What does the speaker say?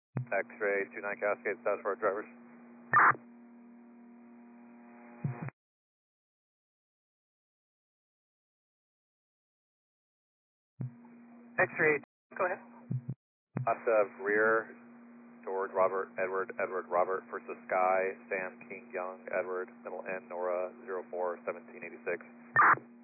X-ray 29 Cascade, status for our drivers. X-ray, go ahead. Last of rear, George, Robert, Edward, Edward, Robert, first of Sky, Sam, King, Young, Edward, middle N, Nora, 04, 1786.